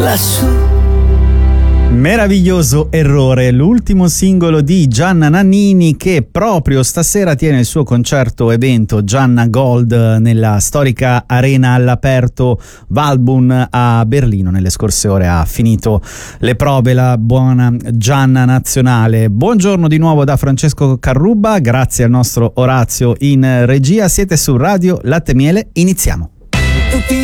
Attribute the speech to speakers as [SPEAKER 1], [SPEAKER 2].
[SPEAKER 1] lassù.
[SPEAKER 2] Meraviglioso errore, l'ultimo singolo di Gianna Nannini, che proprio stasera tiene il suo concerto evento Gianna Gold nella storica arena all'aperto Waldbühne a Berlino. Nelle scorse ore ha finito le prove la buona Gianna nazionale. Buongiorno di nuovo da Francesco Carrubba, grazie al nostro Orazio in regia. Siete su Radio Latte Miele, iniziamo.